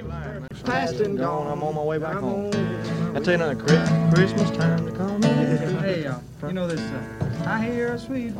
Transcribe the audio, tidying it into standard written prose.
Past and gone, I'm on my way back home. I tell you another Christmas time to come. Hey, you know this, I hear a sweet